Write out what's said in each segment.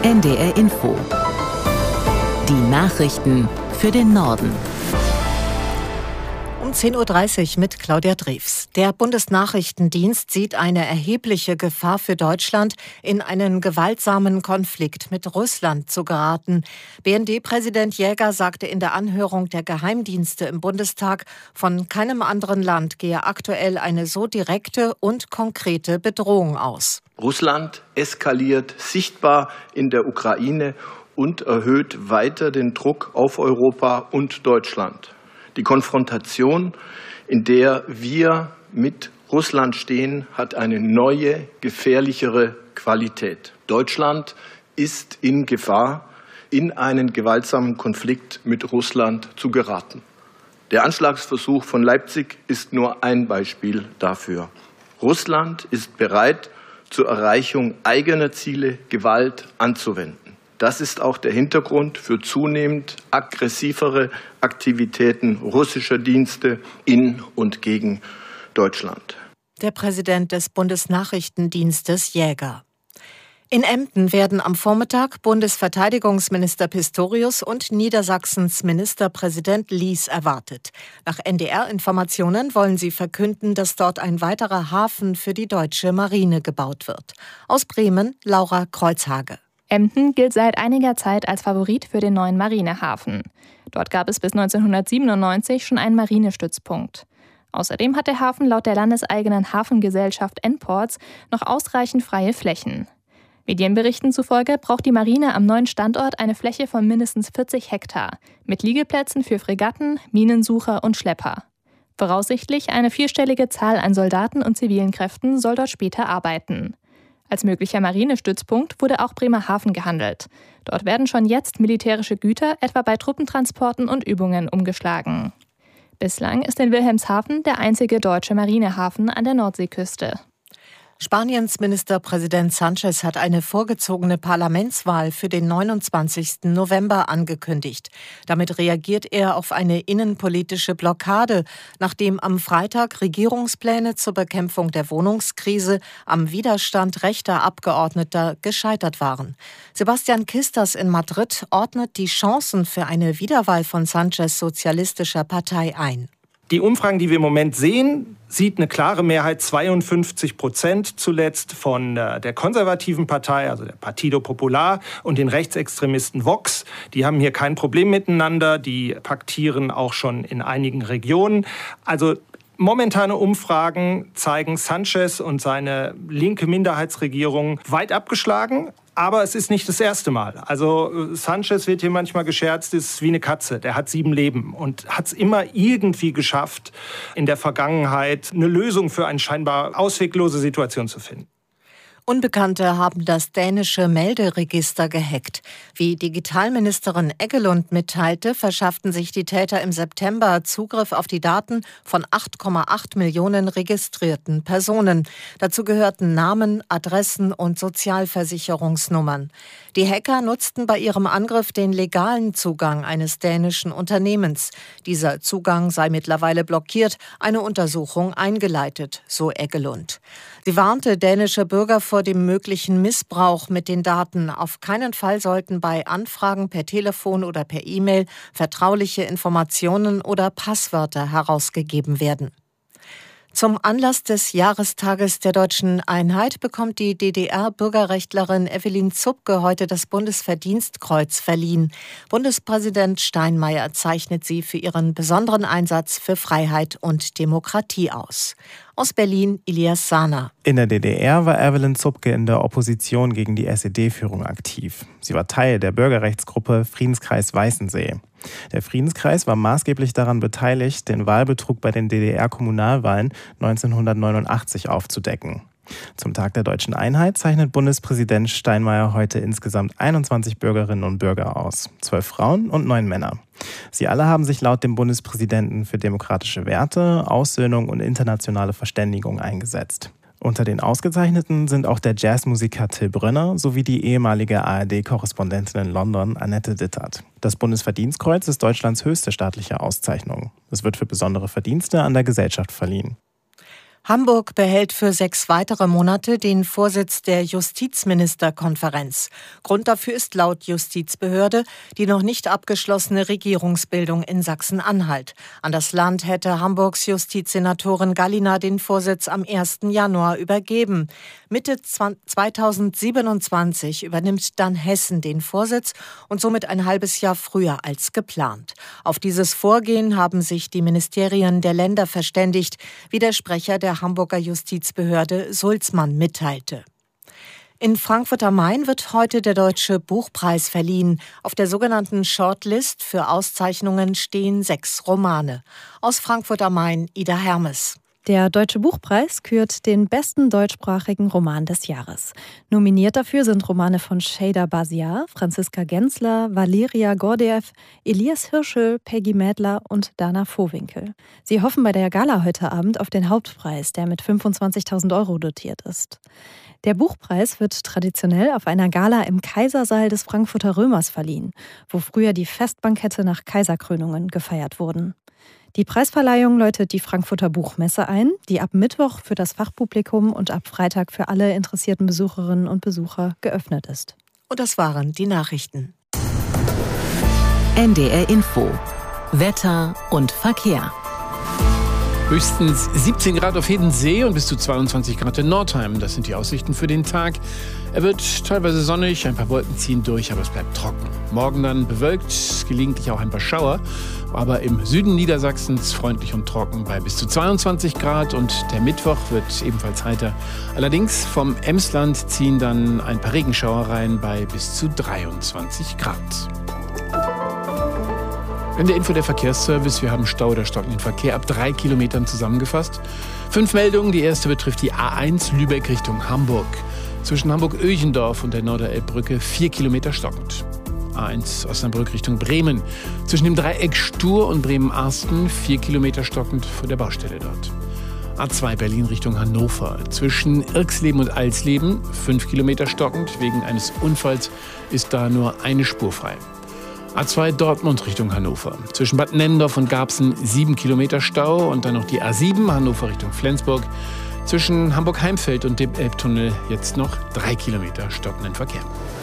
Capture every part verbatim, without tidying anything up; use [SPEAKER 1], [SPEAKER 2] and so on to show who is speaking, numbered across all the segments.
[SPEAKER 1] N D R Info. Die Nachrichten für den Norden.
[SPEAKER 2] Um zehn Uhr dreißig mit Claudia Drews. Der Bundesnachrichtendienst sieht eine erhebliche Gefahr für Deutschland, in einen gewaltsamen Konflikt mit Russland zu geraten. B N D-Präsident Jäger sagte in der Anhörung der Geheimdienste im Bundestag, von keinem anderen Land gehe aktuell eine so direkte und konkrete Bedrohung aus.
[SPEAKER 3] Russland eskaliert sichtbar in der Ukraine und erhöht weiter den Druck auf Europa und Deutschland. Die Konfrontation, in der wir mit Russland stehen, hat eine neue, gefährlichere Qualität. Deutschland ist in Gefahr, in einen gewaltsamen Konflikt mit Russland zu geraten. Der Anschlagsversuch von Leipzig ist nur ein Beispiel dafür. Russland ist bereit, zur Erreichung eigener Ziele Gewalt anzuwenden. Das ist auch der Hintergrund für zunehmend aggressivere Aktivitäten russischer Dienste in und gegen Deutschland.
[SPEAKER 2] Der Präsident des Bundesnachrichtendienstes Jäger. In Emden werden am Vormittag Bundesverteidigungsminister Pistorius und Niedersachsens Ministerpräsident Lies erwartet. Nach N D R-Informationen wollen sie verkünden, dass dort ein weiterer Hafen für die deutsche Marine gebaut wird. Aus Bremen, Laura Kreuzhage.
[SPEAKER 4] Emden gilt seit einiger Zeit als Favorit für den neuen Marinehafen. Dort gab es bis neunzehnhundertsiebenundneunzig schon einen Marinestützpunkt. Außerdem hat der Hafen laut der landeseigenen Hafengesellschaft N-Ports noch ausreichend freie Flächen. Medienberichten zufolge braucht die Marine am neuen Standort eine Fläche von mindestens vierzig Hektar mit Liegeplätzen für Fregatten, Minensucher und Schlepper. Voraussichtlich eine vierstellige Zahl an Soldaten und zivilen Kräften soll dort später arbeiten. Als möglicher Marinestützpunkt wurde auch Bremerhaven gehandelt. Dort werden schon jetzt militärische Güter, etwa bei Truppentransporten und Übungen, umgeschlagen. Bislang ist in Wilhelmshaven der einzige deutsche Marinehafen an der Nordseeküste.
[SPEAKER 2] Spaniens Ministerpräsident Sánchez hat eine vorgezogene Parlamentswahl für den neunundzwanzigsten November angekündigt. Damit reagiert er auf eine innenpolitische Blockade, nachdem am Freitag Regierungspläne zur Bekämpfung der Wohnungskrise am Widerstand rechter Abgeordneter gescheitert waren. Sebastian Kistas in Madrid ordnet die Chancen für eine Wiederwahl von Sánchez sozialistischer Partei ein.
[SPEAKER 5] Die Umfragen, die wir im Moment sehen, sieht eine klare Mehrheit, zweiundfünfzig Prozent zuletzt von der konservativen Partei, also der Partido Popular, und den Rechtsextremisten Vox. Die haben hier kein Problem miteinander, die paktieren auch schon in einigen Regionen. Also momentane Umfragen zeigen Sánchez und seine linke Minderheitsregierung weit abgeschlagen. Aber es ist nicht das erste Mal. Also Sánchez wird hier manchmal gescherzt, ist wie eine Katze. Der hat sieben Leben und hat es immer irgendwie geschafft, in der Vergangenheit eine Lösung für eine scheinbar ausweglose Situation zu finden.
[SPEAKER 2] Unbekannte haben das dänische Melderegister gehackt. Wie Digitalministerin Eggelund mitteilte, verschafften sich die Täter im September Zugriff auf die Daten von acht Komma acht Millionen registrierten Personen. Dazu gehörten Namen, Adressen und Sozialversicherungsnummern. Die Hacker nutzten bei ihrem Angriff den legalen Zugang eines dänischen Unternehmens. Dieser Zugang sei mittlerweile blockiert, eine Untersuchung eingeleitet, so Eggelund. Sie warnte dänische Bürger vor dem möglichen Missbrauch mit den Daten. Auf keinen Fall sollten bei Anfragen per Telefon oder per E-Mail vertrauliche Informationen oder Passwörter herausgegeben werden. Zum Anlass des Jahrestages der Deutschen Einheit bekommt die D D R-Bürgerrechtlerin Evelyn Zupke heute das Bundesverdienstkreuz verliehen. Bundespräsident Steinmeier zeichnet sie für ihren besonderen Einsatz für Freiheit und Demokratie aus. Aus Berlin, Elias Sahner.
[SPEAKER 6] In der D D R war Evelyn Zupke in der Opposition gegen die S E D-Führung aktiv. Sie war Teil der Bürgerrechtsgruppe Friedenskreis Weißensee. Der Friedenskreis war maßgeblich daran beteiligt, den Wahlbetrug bei den D D R-Kommunalwahlen neunzehnhundertneunundachtzig aufzudecken. Zum Tag der Deutschen Einheit zeichnet Bundespräsident Steinmeier heute insgesamt einundzwanzig Bürgerinnen und Bürger aus, zwölf Frauen und neun Männer. Sie alle haben sich laut dem Bundespräsidenten für demokratische Werte, Aussöhnung und internationale Verständigung eingesetzt. Unter den Ausgezeichneten sind auch der Jazzmusiker Till Brönner sowie die ehemalige A R D-Korrespondentin in London Annette Dittert. Das Bundesverdienstkreuz ist Deutschlands höchste staatliche Auszeichnung. Es wird für besondere Verdienste an der Gesellschaft verliehen.
[SPEAKER 2] Hamburg behält für sechs weitere Monate den Vorsitz der Justizministerkonferenz. Grund dafür ist laut Justizbehörde die noch nicht abgeschlossene Regierungsbildung in Sachsen-Anhalt. An das Land hätte Hamburgs Justizsenatorin Gallina den Vorsitz am ersten Januar übergeben. Mitte zweitausendsiebenundzwanzig übernimmt dann Hessen den Vorsitz und somit ein halbes Jahr früher als geplant. Auf dieses Vorgehen haben sich die Ministerien der Länder verständigt, wie der Sprecher der Hamburger Justizbehörde Sulzmann mitteilte. In Frankfurt am Main wird heute der Deutsche Buchpreis verliehen. Auf der sogenannten Shortlist für Auszeichnungen stehen sechs Romane. Aus Frankfurt am Main, Ida Hermes.
[SPEAKER 7] Der Deutsche Buchpreis kürt den besten deutschsprachigen Roman des Jahres. Nominiert dafür sind Romane von Şeyda Basiar, Franziska Gensler, Valeria Gordeev, Elias Hirschel, Peggy Mädler und Dana Vohwinkel. Sie hoffen bei der Gala heute Abend auf den Hauptpreis, der mit fünfundzwanzigtausend Euro dotiert ist. Der Buchpreis wird traditionell auf einer Gala im Kaisersaal des Frankfurter Römers verliehen, wo früher die Festbankette nach Kaiserkrönungen gefeiert wurden. Die Preisverleihung läutet die Frankfurter Buchmesse ein, die ab Mittwoch für das Fachpublikum und ab Freitag für alle interessierten Besucherinnen und Besucher geöffnet ist.
[SPEAKER 2] Und das waren die Nachrichten.
[SPEAKER 1] N D R Info. Wetter und Verkehr.
[SPEAKER 8] Höchstens siebzehn Grad auf Hedensee und bis zu zweiundzwanzig Grad in Nordheim. Das sind die Aussichten für den Tag. Er wird teilweise sonnig, ein paar Wolken ziehen durch, aber es bleibt trocken. Morgen dann bewölkt, gelegentlich auch ein paar Schauer. Aber im Süden Niedersachsens freundlich und trocken bei bis zu zweiundzwanzig Grad. Und der Mittwoch wird ebenfalls heiter. Allerdings vom Emsland ziehen dann ein paar Regenschauer rein bei bis zu dreiundzwanzig Grad. In der Info der Verkehrsservice, wir haben Stau oder stockenden Verkehr ab drei Kilometern zusammengefasst. Fünf Meldungen, die erste betrifft die A eins Lübeck Richtung Hamburg. Zwischen Hamburg-Öchendorf und der Norderelbbrücke vier Kilometer stockend. A eins Osnabrück Richtung Bremen. Zwischen dem Dreieck Stur und Bremen-Arsten vier Kilometer stockend vor der Baustelle dort. A zwei Berlin Richtung Hannover. Zwischen Irxleben und Alsleben fünf Kilometer stockend. Wegen eines Unfalls ist da nur eine Spur frei. A zwei Dortmund Richtung Hannover. Zwischen Bad Nennendorf und Garbsen sieben Kilometer Stau und dann noch die A sieben Hannover Richtung Flensburg. Zwischen Hamburg-Heimfeld und dem Elbtunnel jetzt noch drei Kilometer stockenden Verkehr.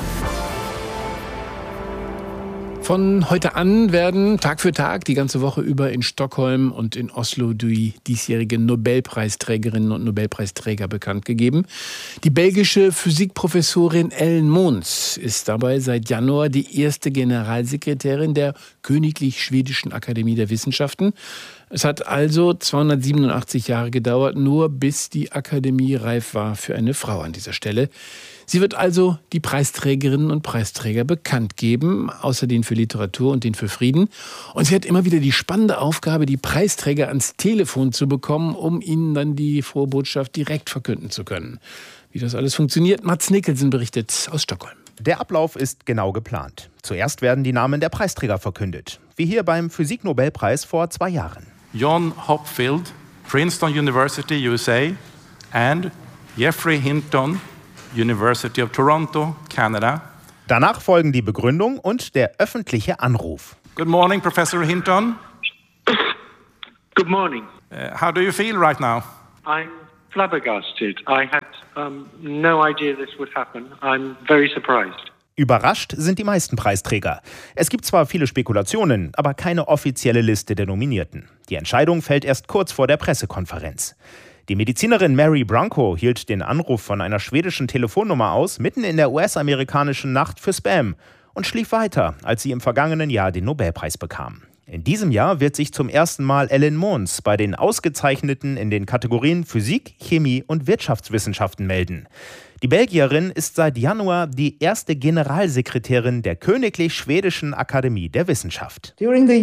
[SPEAKER 8] Von heute an werden Tag für Tag die ganze Woche über in Stockholm und in Oslo die diesjährigen Nobelpreisträgerinnen und Nobelpreisträger bekannt gegeben. Die belgische Physikprofessorin Ellen Moons ist dabei seit Januar die erste Generalsekretärin der Königlich Schwedischen Akademie der Wissenschaften. Es hat also zweihundertsiebenundachtzig Jahre gedauert, nur bis die Akademie reif war für eine Frau an dieser Stelle. Sie wird also die Preisträgerinnen und Preisträger bekannt geben, außer den für Literatur und den für Frieden. Und sie hat immer wieder die spannende Aufgabe, die Preisträger ans Telefon zu bekommen, um ihnen dann die frohe Botschaft direkt verkünden zu können. Wie das alles funktioniert, Mats Nicholson berichtet aus Stockholm.
[SPEAKER 9] Der Ablauf ist genau geplant. Zuerst werden die Namen der Preisträger verkündet, wie hier beim Physik-Nobelpreis vor zwei Jahren.
[SPEAKER 10] John Hopfield, Princeton University, U S A, and Geoffrey Hinton, University of Toronto, Canada.
[SPEAKER 9] Danach folgen die Begründung und der öffentliche Anruf.
[SPEAKER 10] Good morning, Professor Hinton.
[SPEAKER 11] Good morning.
[SPEAKER 10] Uh, how do you feel right now?
[SPEAKER 11] I'm flabbergasted. I had um, no idea this would happen. I'm very surprised.
[SPEAKER 9] Überrascht sind die meisten Preisträger. Es gibt zwar viele Spekulationen, aber keine offizielle Liste der Nominierten. Die Entscheidung fällt erst kurz vor der Pressekonferenz. Die Medizinerin Mary Branco hielt den Anruf von einer schwedischen Telefonnummer aus, mitten in der U S-amerikanischen Nacht für Spam und schlief weiter, als sie im vergangenen Jahr den Nobelpreis bekam. In diesem Jahr wird sich zum ersten Mal Ellen Moons bei den Ausgezeichneten in den Kategorien Physik, Chemie und Wirtschaftswissenschaften melden. Die Belgierin ist seit Januar die erste Generalsekretärin der Königlich Schwedischen Akademie der Wissenschaft.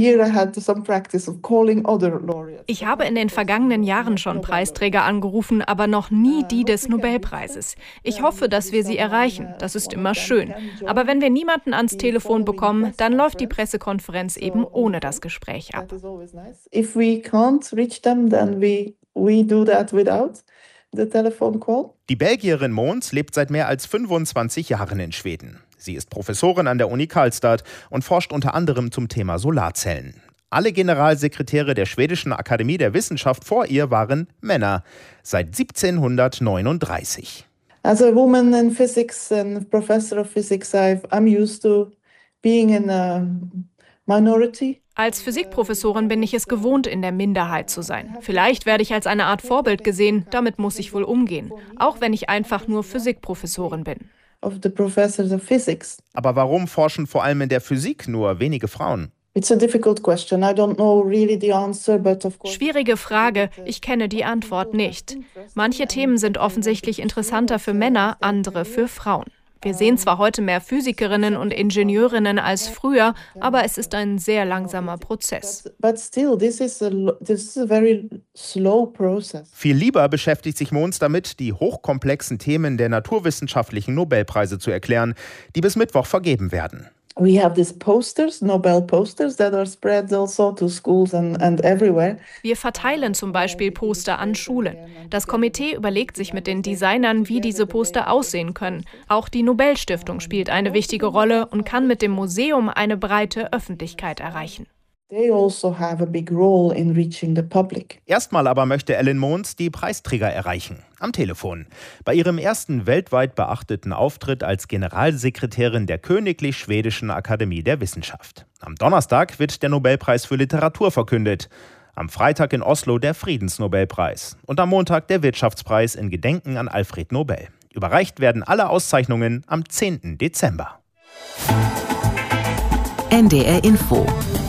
[SPEAKER 12] Ich habe in den vergangenen Jahren schon Preisträger angerufen, aber noch nie die des Nobelpreises. Ich hoffe, dass wir sie erreichen. Das ist immer schön. Aber wenn wir niemanden ans Telefon bekommen, dann läuft die Pressekonferenz eben ohne das Gespräch ab.
[SPEAKER 13] If we can't reach them, then we we do that without the telephone call.
[SPEAKER 9] Die Belgierin Moons lebt seit mehr als fünfundzwanzig Jahren in Schweden. Sie ist Professorin an der Uni Karlstad und forscht unter anderem zum Thema Solarzellen. Alle Generalsekretäre der schwedischen Akademie der Wissenschaft vor ihr waren Männer, seit siebzehnhundertneununddreißig.
[SPEAKER 13] As a woman in physics and professor of physics, I've, I'm used to being in a minority.
[SPEAKER 12] Als Physikprofessorin bin ich es gewohnt, in der Minderheit zu sein. Vielleicht werde ich als eine Art Vorbild gesehen, damit muss ich wohl umgehen. Auch wenn ich einfach nur Physikprofessorin bin.
[SPEAKER 13] Of the professors of physics.
[SPEAKER 9] Aber warum forschen vor allem in der Physik nur wenige Frauen?
[SPEAKER 13] It's a difficult question. I don't know really the answer, but of course.
[SPEAKER 12] Schwierige Frage. Ich kenne die Antwort nicht. Manche Themen sind offensichtlich interessanter für Männer, andere für Frauen. Wir sehen zwar heute mehr Physikerinnen und Ingenieurinnen als früher, aber es ist ein sehr langsamer Prozess.
[SPEAKER 13] But still, this is a, this is a very slow process.
[SPEAKER 9] Viel lieber beschäftigt sich Mons damit, die hochkomplexen Themen der naturwissenschaftlichen Nobelpreise zu erklären, die bis Mittwoch vergeben werden.
[SPEAKER 13] We have these posters, Nobel posters, that are spread also to schools and, and everywhere.
[SPEAKER 12] Wir verteilen zum Beispiel Poster an Schulen. Das Komitee überlegt sich mit den Designern, wie diese Poster aussehen können. Auch die Nobelstiftung spielt eine wichtige Rolle und kann mit dem Museum eine breite Öffentlichkeit erreichen.
[SPEAKER 13] They also have a big role in reaching the public.
[SPEAKER 9] Erstmal aber möchte Ellen Mons die Preisträger erreichen. Am Telefon. Bei ihrem ersten weltweit beachteten Auftritt als Generalsekretärin der Königlich Schwedischen Akademie der Wissenschaft. Am Donnerstag wird der Nobelpreis für Literatur verkündet. Am Freitag in Oslo der Friedensnobelpreis. Und am Montag der Wirtschaftspreis in Gedenken an Alfred Nobel. Überreicht werden alle Auszeichnungen am zehnten Dezember.
[SPEAKER 1] N D R Info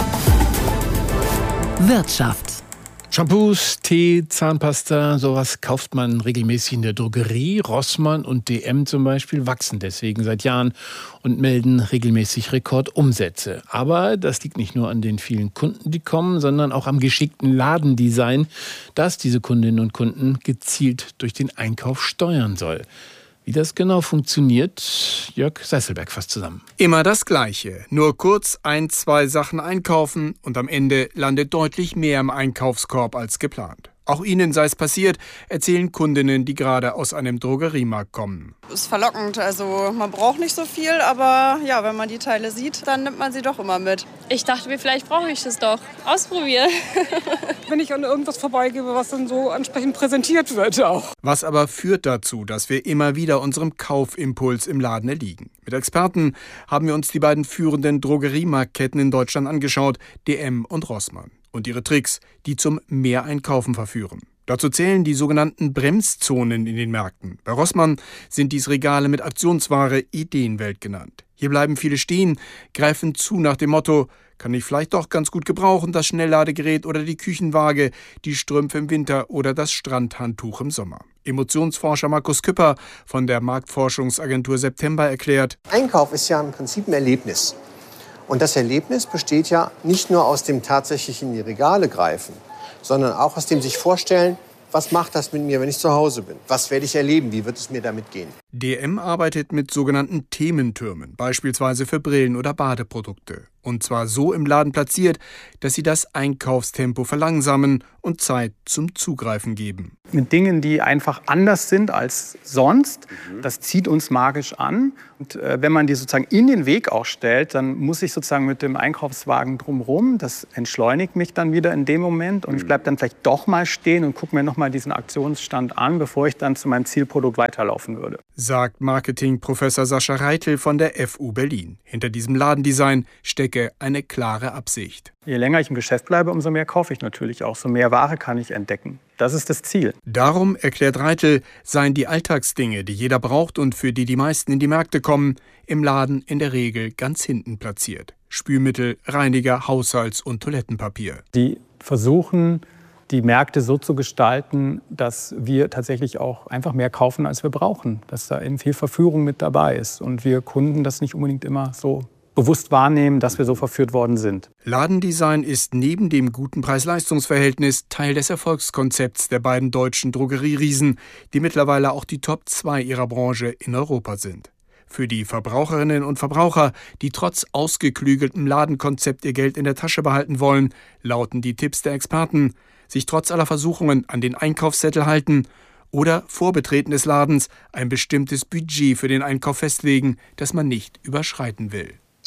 [SPEAKER 1] Wirtschaft.
[SPEAKER 8] Shampoos, Tee, Zahnpasta, sowas kauft man regelmäßig in der Drogerie. Rossmann und D M zum Beispiel wachsen deswegen seit Jahren und melden regelmäßig Rekordumsätze. Aber das liegt nicht nur an den vielen Kunden, die kommen, sondern auch am geschickten Ladendesign, das diese Kundinnen und Kunden gezielt durch den Einkauf steuern soll. Wie das genau funktioniert, Jörg Seißelberg fasst zusammen.
[SPEAKER 14] Immer das Gleiche. Nur kurz ein, zwei Sachen einkaufen und am Ende landet deutlich mehr im Einkaufskorb als geplant. Auch ihnen sei es passiert, erzählen Kundinnen, die gerade aus einem Drogeriemarkt kommen.
[SPEAKER 15] Ist verlockend, also man braucht nicht so viel, aber ja, wenn man die Teile sieht, dann nimmt man sie doch immer mit.
[SPEAKER 16] Ich dachte mir, vielleicht brauche ich das doch. Ausprobieren.
[SPEAKER 17] Wenn ich an irgendwas vorbeigehe, was dann so ansprechend präsentiert wird auch.
[SPEAKER 14] Was aber führt dazu, dass wir immer wieder unserem Kaufimpuls im Laden erliegen? Mit Experten haben wir uns die beiden führenden Drogeriemarktketten in Deutschland angeschaut, D M und Rossmann. Und ihre Tricks, die zum Mehreinkaufen verführen. Dazu zählen die sogenannten Bremszonen in den Märkten. Bei Rossmann sind dies Regale mit Aktionsware, Ideenwelt genannt. Hier bleiben viele stehen, greifen zu nach dem Motto, kann ich vielleicht doch ganz gut gebrauchen, das Schnellladegerät oder die Küchenwaage, die Strümpfe im Winter oder das Strandhandtuch im Sommer. Emotionsforscher Markus Küpper von der Marktforschungsagentur September erklärt:
[SPEAKER 18] Einkauf ist ja im Prinzip ein Erlebnis. Und das Erlebnis besteht ja nicht nur aus dem tatsächlich in die Regale greifen, sondern auch aus dem sich vorstellen, was macht das mit mir, wenn ich zu Hause bin? Was werde ich erleben? Wie wird es mir damit gehen?
[SPEAKER 14] D M arbeitet mit sogenannten Thementürmen, beispielsweise für Brillen oder Badeprodukte. Und zwar so im Laden platziert, dass sie das Einkaufstempo verlangsamen und Zeit zum Zugreifen geben.
[SPEAKER 19] Mit Dingen, die einfach anders sind als sonst, das zieht uns magisch an. Und äh, wenn man die sozusagen in den Weg auch stellt, dann muss ich sozusagen mit dem Einkaufswagen drumherum. Das entschleunigt mich dann wieder in dem Moment. Und ich bleibe dann vielleicht doch mal stehen und gucke mir noch mal diesen Aktionsstand an, bevor ich dann zu meinem Zielprodukt weiterlaufen würde.
[SPEAKER 14] Sagt Marketingprofessor Sascha Reitel von der F U Berlin. Hinter diesem Ladendesign stecke eine klare Absicht.
[SPEAKER 19] Je länger ich im Geschäft bleibe, umso mehr kaufe ich natürlich auch. So mehr Ware kann ich entdecken. Das ist das Ziel.
[SPEAKER 14] Darum, erklärt Reitel, seien die Alltagsdinge, die jeder braucht und für die die meisten in die Märkte kommen, im Laden in der Regel ganz hinten platziert. Spülmittel, Reiniger, Haushalts- und Toilettenpapier.
[SPEAKER 19] Die versuchen, die Märkte so zu gestalten, dass wir tatsächlich auch einfach mehr kaufen, als wir brauchen. Dass da eben viel Verführung mit dabei ist und wir Kunden das nicht unbedingt immer so bewusst wahrnehmen, dass wir so verführt worden sind.
[SPEAKER 14] Ladendesign ist neben dem guten Preis-Leistungs-Verhältnis Teil des Erfolgskonzepts der beiden deutschen Drogerieriesen, die mittlerweile auch die Top zwei ihrer Branche in Europa sind. Für die Verbraucherinnen und Verbraucher, die trotz ausgeklügeltem Ladenkonzept ihr Geld in der Tasche behalten wollen, lauten die Tipps der Experten: sich trotz aller Versuchungen an den Einkaufszettel halten oder vor Betreten des Ladens ein bestimmtes Budget für den Einkauf festlegen, das man nicht überschreiten will.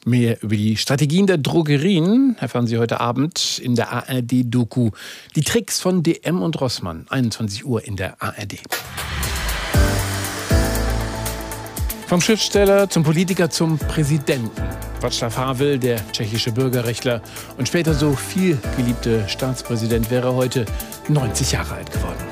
[SPEAKER 8] Mehr über die Strategien der Drogerien erfahren Sie heute Abend in der A R D-Doku. Die Tricks von D M und Rossmann, einundzwanzig Uhr in der A R D. Vom Schriftsteller zum Politiker zum Präsidenten. Václav Havel, der tschechische Bürgerrechtler und später so viel geliebte Staatspräsident, wäre heute neunzig Jahre alt geworden.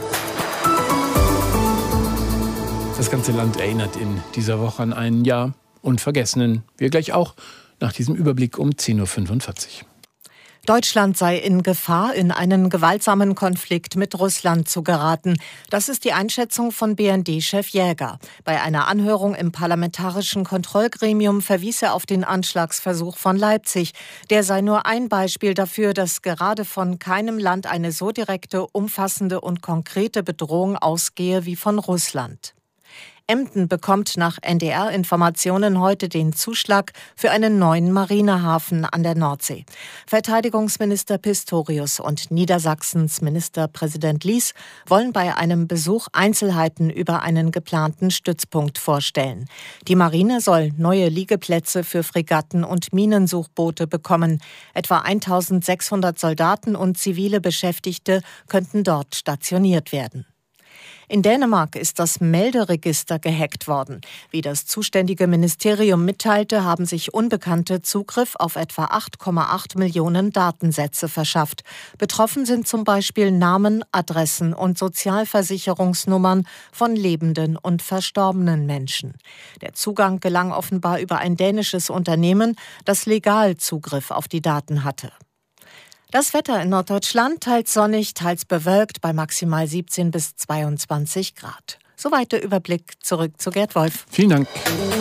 [SPEAKER 8] Das ganze Land erinnert in dieser Woche an einen Jahr Unvergessenen. Wir gleich auch nach diesem Überblick um zehn Uhr fünfundvierzig.
[SPEAKER 2] Deutschland sei in Gefahr, in einen gewaltsamen Konflikt mit Russland zu geraten. Das ist die Einschätzung von B N D-Chef Jäger. Bei einer Anhörung im Parlamentarischen Kontrollgremium verwies er auf den Anschlagsversuch von Leipzig. Der sei nur ein Beispiel dafür, dass gerade von keinem Land eine so direkte, umfassende und konkrete Bedrohung ausgehe wie von Russland. Emden bekommt nach N D R-Informationen heute den Zuschlag für einen neuen Marinehafen an der Nordsee. Verteidigungsminister Pistorius und Niedersachsens Ministerpräsident Lies wollen bei einem Besuch Einzelheiten über einen geplanten Stützpunkt vorstellen. Die Marine soll neue Liegeplätze für Fregatten und Minensuchboote bekommen. Etwa eintausendsechshundert Soldaten und zivile Beschäftigte könnten dort stationiert werden. In Dänemark ist das Melderegister gehackt worden. Wie das zuständige Ministerium mitteilte, haben sich Unbekannte Zugriff auf etwa acht Komma acht Millionen Datensätze verschafft. Betroffen sind zum Beispiel Namen, Adressen und Sozialversicherungsnummern von lebenden und verstorbenen Menschen. Der Zugang gelang offenbar über ein dänisches Unternehmen, das legal Zugriff auf die Daten hatte. Das Wetter in Norddeutschland teils sonnig, teils bewölkt bei maximal siebzehn bis zweiundzwanzig Grad. Soweit der Überblick. Zurück zu Gerd Wolf.
[SPEAKER 8] Vielen Dank.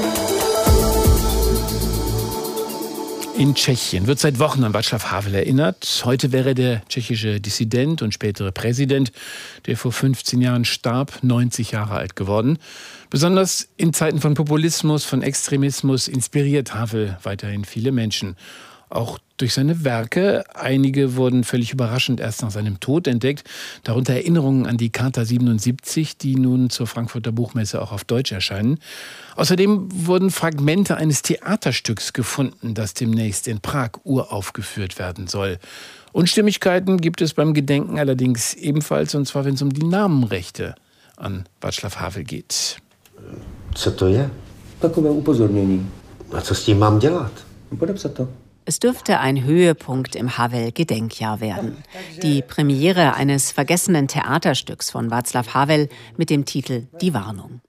[SPEAKER 8] In Tschechien wird seit Wochen an Václav Havel erinnert. Heute wäre der tschechische Dissident und spätere Präsident, der vor fünfzehn Jahren starb, neunzig Jahre alt geworden. Besonders in Zeiten von Populismus, von Extremismus inspiriert Havel weiterhin viele Menschen. Auch durch seine Werke. Einige wurden völlig überraschend erst nach seinem Tod entdeckt. Darunter Erinnerungen an die Charta siebenundsiebzig, die nun zur Frankfurter Buchmesse auch auf Deutsch erscheinen. Außerdem wurden Fragmente eines Theaterstücks gefunden, das demnächst in Prag uraufgeführt werden soll. Unstimmigkeiten gibt es beim Gedenken allerdings ebenfalls, und zwar wenn es um die Namenrechte an Václav Havel geht.
[SPEAKER 20] Co to je? Takové upozornění. A co s tím mám dělat? Podepsat to.
[SPEAKER 21] Es dürfte ein Höhepunkt im Havel-Gedenkjahr werden. Die Premiere eines vergessenen Theaterstücks von Václav Havel mit dem Titel Die Warnung.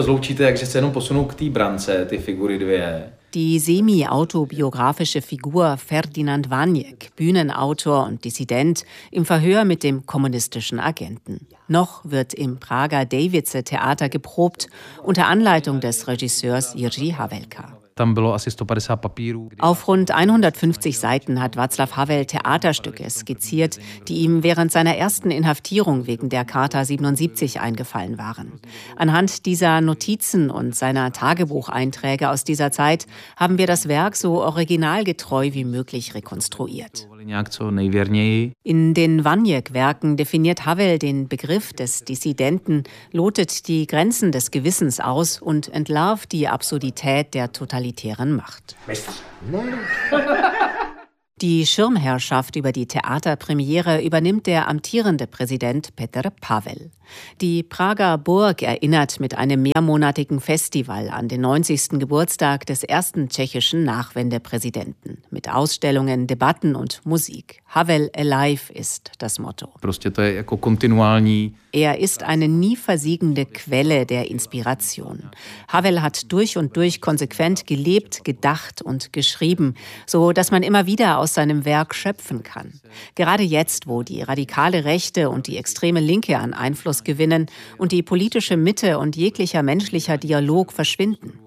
[SPEAKER 21] Die semi-autobiografische Figur Ferdinand Vaněk, Bühnenautor und Dissident, im Verhör mit dem kommunistischen Agenten. Noch wird im Prager Davice-Theater geprobt, unter Anleitung des Regisseurs Jiří Havelka. Auf rund hundertfünfzig Seiten hat Václav Havel Theaterstücke skizziert, die ihm während seiner ersten Inhaftierung wegen der Charta siebenundsiebzig eingefallen waren. Anhand dieser Notizen und seiner Tagebucheinträge aus dieser Zeit haben wir das Werk so originalgetreu wie möglich rekonstruiert. In den Vaněk-Werken definiert Havel den Begriff des Dissidenten, lotet die Grenzen des Gewissens aus und entlarvt die Absurdität der totalitären Macht. Die Schirmherrschaft über die Theaterpremiere übernimmt der amtierende Präsident Petr Pavel. Die Prager Burg erinnert mit einem mehrmonatigen Festival an den neunzigsten Geburtstag des ersten tschechischen Nachwendepräsidenten. Mit Ausstellungen, Debatten und Musik. Havel Alive ist das Motto. Er ist eine nie versiegende Quelle der Inspiration. Havel hat durch und durch konsequent gelebt, gedacht und geschrieben, so dass man immer wieder aus seinem Werk schöpfen kann. Gerade jetzt, wo die radikale Rechte und die extreme Linke an Einfluss gewinnen und die politische Mitte und jeglicher menschlicher Dialog verschwinden.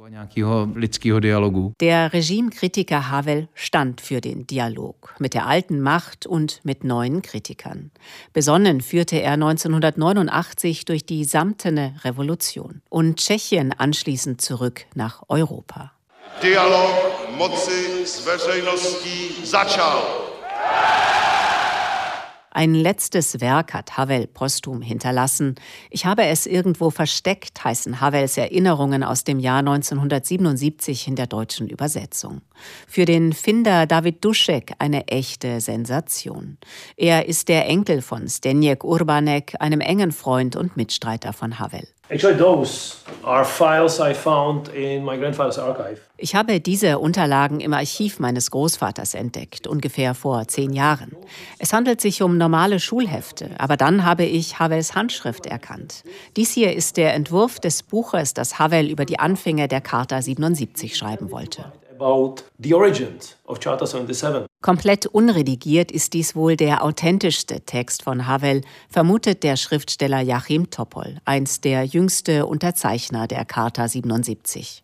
[SPEAKER 21] Der Regimekritiker Havel stand für den Dialog mit der alten Macht und mit neuen Kritikern. Besonnen führte er neunzehnhundertneunundachtzig durch die samtene Revolution und Tschechien anschließend zurück nach Europa.
[SPEAKER 22] Dialog moci s veřejností začal.
[SPEAKER 21] Ein letztes Werk hat Havel posthum hinterlassen. Ich habe es irgendwo versteckt, heißen Havels Erinnerungen aus dem Jahr neunzehnhundertsiebenundsiebzig in der deutschen Übersetzung. Für den Finder David Dušek eine echte Sensation. Er ist der Enkel von Zdeněk Urbanek, einem engen Freund und Mitstreiter von Havel.
[SPEAKER 3] Actually, those are files I found in my grandfather's archive.
[SPEAKER 21] Ich habe diese Unterlagen im Archiv meines Großvaters entdeckt, ungefähr vor zehn Jahren. Es handelt sich um normale Schulhefte, aber dann habe ich Havels Handschrift erkannt. Dies hier ist der Entwurf des Buches, das Havel über die Anfänge der Charta siebenundsiebzig schreiben wollte.
[SPEAKER 3] About the origins of Charta seventy-seven.
[SPEAKER 21] Komplett unredigiert ist dies wohl der authentischste Text von Havel, vermutet der Schriftsteller Joachim Topol, einst der jüngste Unterzeichner der Charta siebenundsiebzig.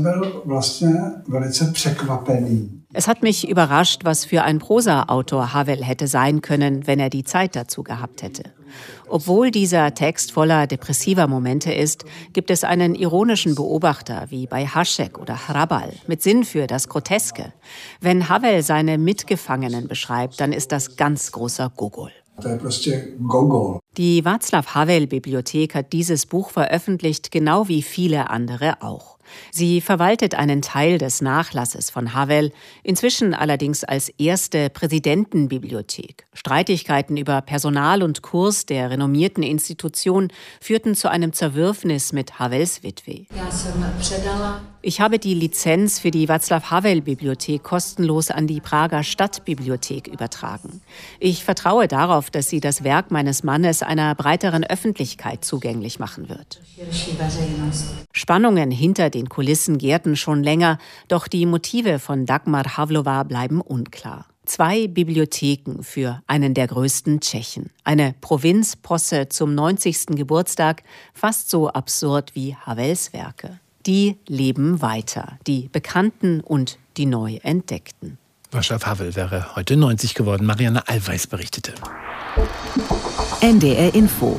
[SPEAKER 21] Es hat mich überrascht, was für ein Prosa-Autor Havel hätte sein können, wenn er die Zeit dazu gehabt hätte. Obwohl dieser Text voller depressiver Momente ist, gibt es einen ironischen Beobachter wie bei Hašek oder Hrabal mit Sinn für das Groteske. Wenn Havel seine Mitgefangenen beschreibt, dann ist das ganz großer Gogol. Die Václav-Havel-Bibliothek hat dieses Buch veröffentlicht, genau wie viele andere auch. Sie verwaltet einen Teil des Nachlasses von Havel, inzwischen allerdings als erste Präsidentenbibliothek. Streitigkeiten über Personal und Kurs der renommierten Institution führten zu einem Zerwürfnis mit Havels Witwe. Ich habe die Lizenz für die Václav-Havel-Bibliothek kostenlos an die Prager Stadtbibliothek übertragen. Ich vertraue darauf, dass sie das Werk meines Mannes einer breiteren Öffentlichkeit zugänglich machen wird. Spannungen hinter den Kulissen gärten schon länger, doch die Motive von Dagmar Havlova bleiben unklar. Zwei Bibliotheken für einen der größten Tschechen. Eine Provinzposse zum neunzigsten Geburtstag, fast so absurd wie Havels Werke. Die leben weiter, die Bekannten und die neu Entdeckten.
[SPEAKER 8] Václav Havel wäre heute neunzig geworden. Marianne Allweis berichtete.
[SPEAKER 1] N D R Info.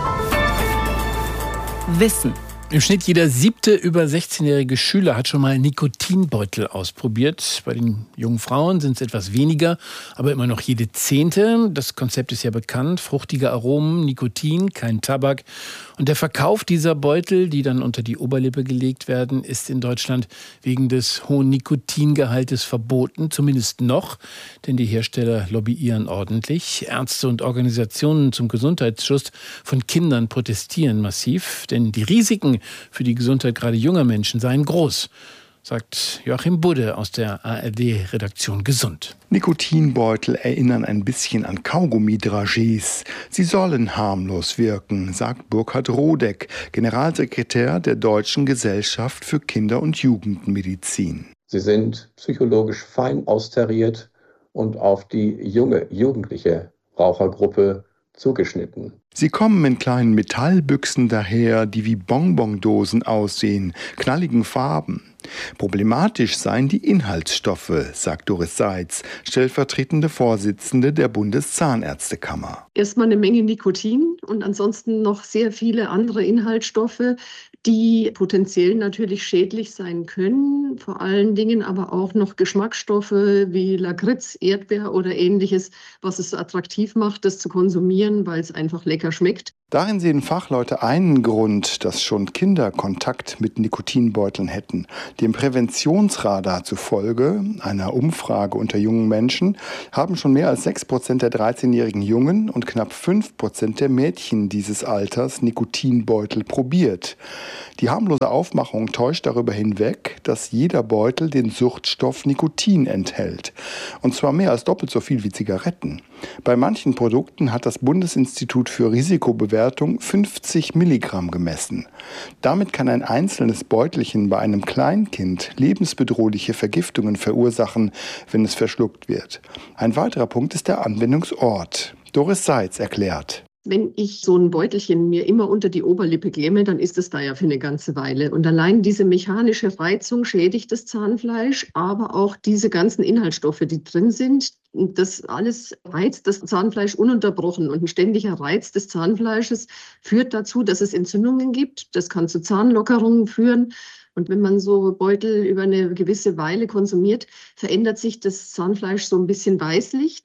[SPEAKER 1] Wissen.
[SPEAKER 8] Im Schnitt jeder siebte über sechzehnjährige Schüler hat schon mal Nikotinbeutel ausprobiert. Bei den jungen Frauen sind es etwas weniger, aber immer noch jede zehnte. Das Konzept ist ja bekannt. Fruchtige Aromen, Nikotin, kein Tabak. Und der Verkauf dieser Beutel, die dann unter die Oberlippe gelegt werden, ist in Deutschland wegen des hohen Nikotingehaltes verboten. Zumindest noch, denn die Hersteller lobbyieren ordentlich. Ärzte und Organisationen zum Gesundheitsschutz von Kindern protestieren massiv, denn die Risiken für die Gesundheit gerade junger Menschen seien groß, sagt Joachim Budde aus der A R D-Redaktion Gesund.
[SPEAKER 22] Nikotinbeutel erinnern ein bisschen an Kaugummi-Dragés. Sie sollen harmlos wirken, sagt Burkhard Rodeck, Generalsekretär der Deutschen Gesellschaft für Kinder- und Jugendmedizin.
[SPEAKER 23] Sie sind psychologisch fein austariert und auf die junge, jugendliche Rauchergruppe zugeschnitten.
[SPEAKER 22] Sie kommen in kleinen Metallbüchsen daher, die wie Bonbondosen aussehen, knalligen Farben. Problematisch seien die Inhaltsstoffe, sagt Doris Seitz, stellvertretende Vorsitzende der Bundeszahnärztekammer.
[SPEAKER 24] Erstmal eine Menge Nikotin und ansonsten noch sehr viele andere Inhaltsstoffe, die potenziell natürlich schädlich sein können. Vor allen Dingen aber auch noch Geschmacksstoffe wie Lakritz, Erdbeer oder ähnliches, was es so attraktiv macht, das zu konsumieren, weil es einfach lecker schmeckt.
[SPEAKER 22] Darin sehen Fachleute einen Grund, dass schon Kinder Kontakt mit Nikotinbeuteln hätten. Dem Präventionsradar zufolge, einer Umfrage unter jungen Menschen, haben schon mehr als sechs Prozent der dreizehnjährigen Jungen und knapp fünf Prozent der Mädchen dieses Alters Nikotinbeutel probiert. Die harmlose Aufmachung täuscht darüber hinweg, dass jeder Beutel den Suchtstoff Nikotin enthält. Und zwar mehr als doppelt so viel wie Zigaretten. Bei manchen Produkten hat das Bundesinstitut für Risikobewertung fünfzig Milligramm gemessen. Damit kann ein einzelnes Beutelchen bei einem Kleinkind lebensbedrohliche Vergiftungen verursachen, wenn es verschluckt wird. Ein weiterer Punkt ist der Anwendungsort. Doris Seitz erklärt.
[SPEAKER 24] Wenn ich so ein Beutelchen mir immer unter die Oberlippe klemme, dann ist es da ja für eine ganze Weile. Und allein diese mechanische Reizung schädigt das Zahnfleisch, aber auch diese ganzen Inhaltsstoffe, die drin sind, das alles reizt das Zahnfleisch ununterbrochen. Und ein ständiger Reiz des Zahnfleisches führt dazu, dass es Entzündungen gibt. Das kann zu Zahnlockerungen führen. Und wenn man so Beutel über eine gewisse Weile konsumiert, verändert sich das Zahnfleisch so ein bisschen weißlich.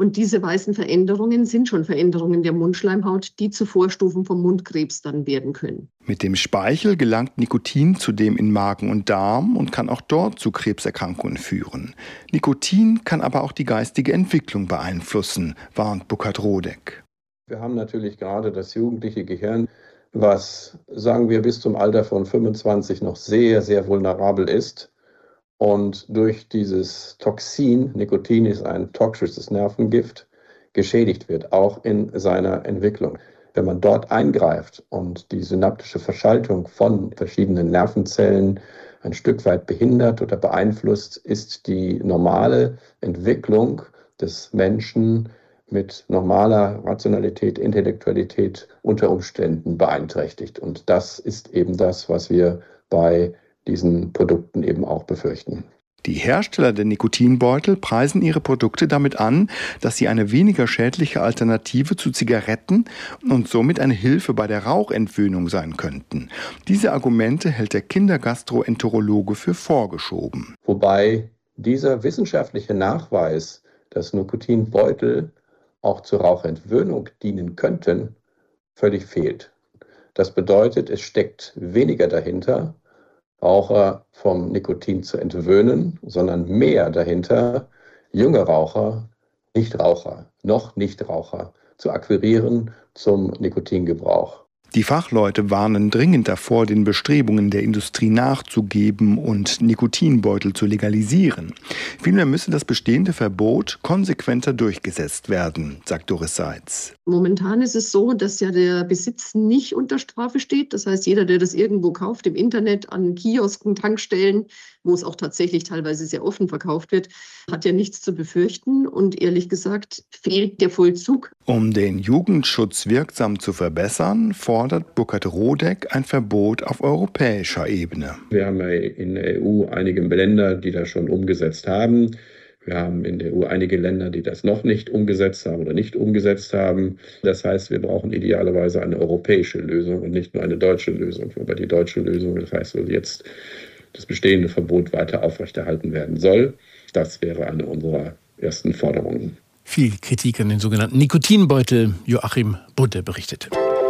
[SPEAKER 24] Und diese weißen Veränderungen sind schon Veränderungen der Mundschleimhaut, die zu Vorstufen vom Mundkrebs dann werden können.
[SPEAKER 22] Mit dem Speichel gelangt Nikotin zudem in Magen und Darm und kann auch dort zu Krebserkrankungen führen. Nikotin kann aber auch die geistige Entwicklung beeinflussen, warnt Burkhard Rodek.
[SPEAKER 23] Wir haben natürlich gerade das jugendliche Gehirn, was, sagen wir, bis zum Alter von fünfundzwanzig noch sehr, sehr vulnerabel ist. Und durch dieses Toxin, Nikotin ist ein toxisches Nervengift, geschädigt wird, auch in seiner Entwicklung. Wenn man dort eingreift und die synaptische Verschaltung von verschiedenen Nervenzellen ein Stück weit behindert oder beeinflusst, ist die normale Entwicklung des Menschen mit normaler Rationalität, Intellektualität unter Umständen beeinträchtigt. Und das ist eben das, was wir bei diesen Produkten eben auch befürchten.
[SPEAKER 22] Die Hersteller der Nikotinbeutel preisen ihre Produkte damit an, dass sie eine weniger schädliche Alternative zu Zigaretten und somit eine Hilfe bei der Rauchentwöhnung sein könnten. Diese Argumente hält der Kindergastroenterologe für vorgeschoben.
[SPEAKER 23] Wobei dieser wissenschaftliche Nachweis, dass Nikotinbeutel auch zur Rauchentwöhnung dienen könnten, völlig fehlt. Das bedeutet, es steckt weniger dahinter, Raucher vom Nikotin zu entwöhnen, sondern mehr dahinter, junge Raucher, Nichtraucher, noch Nichtraucher zu akquirieren zum Nikotingebrauch.
[SPEAKER 22] Die Fachleute warnen dringend davor, den Bestrebungen der Industrie nachzugeben und Nikotinbeutel zu legalisieren. Vielmehr müsse das bestehende Verbot konsequenter durchgesetzt werden, sagt Doris Seitz.
[SPEAKER 24] Momentan ist es so, dass ja der Besitz nicht unter Strafe steht. Das heißt, jeder, der das irgendwo kauft, im Internet, an Kiosken, Tankstellen, wo es auch tatsächlich teilweise sehr offen verkauft wird, hat ja nichts zu befürchten. Und ehrlich gesagt fehlt der Vollzug.
[SPEAKER 22] Um den Jugendschutz wirksam zu verbessern, fordert Burkhard Rodek ein Verbot auf europäischer Ebene.
[SPEAKER 23] Wir haben ja in der E U einige Länder, die das schon umgesetzt haben. Wir haben in der E U einige Länder, die das noch nicht umgesetzt haben oder nicht umgesetzt haben. Das heißt, wir brauchen idealerweise eine europäische Lösung und nicht nur eine deutsche Lösung. Wobei die deutsche Lösung, das heißt, dass jetzt das bestehende Verbot weiter aufrechterhalten werden soll. Das wäre eine unserer ersten Forderungen.
[SPEAKER 8] Viel Kritik an den sogenannten Nikotinbeutel. Joachim Budde berichtete.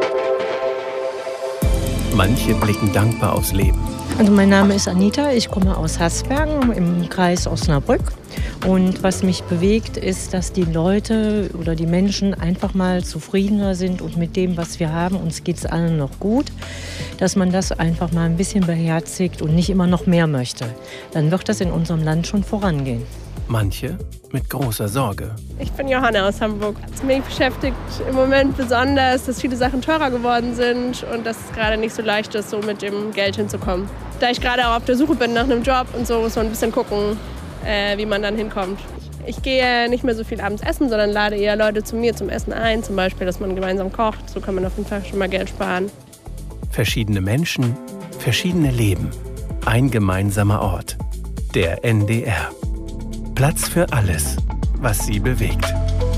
[SPEAKER 1] Manche blicken dankbar aufs Leben.
[SPEAKER 4] Also mein Name ist Anita, ich komme aus Hasbergen im Kreis Osnabrück. Und was mich bewegt, ist, dass die Leute oder die Menschen einfach mal zufriedener sind und mit dem, was wir haben, uns geht es allen noch gut, dass man das einfach mal ein bisschen beherzigt und nicht immer noch mehr möchte. Dann wird das in unserem Land schon vorangehen.
[SPEAKER 1] Manche mit großer Sorge.
[SPEAKER 16] Ich bin Johanna aus Hamburg. Mich beschäftigt im Moment besonders, dass viele Sachen teurer geworden sind und dass es gerade nicht so leicht ist, so mit dem Geld hinzukommen. Da ich gerade auch auf der Suche bin nach einem Job und so, muss man ein bisschen gucken, äh, wie man dann hinkommt. Ich gehe nicht mehr so viel abends essen, sondern lade eher Leute zu mir zum Essen ein, zum Beispiel, dass man gemeinsam kocht. So kann man auf jeden Fall schon mal Geld sparen.
[SPEAKER 1] Verschiedene Menschen, verschiedene Leben. Ein gemeinsamer Ort. Der N D R. Platz für alles, was Sie bewegt.